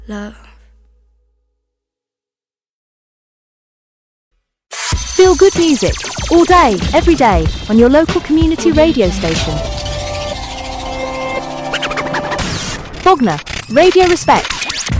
love. Feel good music all day, every day on your local community radio station. Bognor Radio Respect.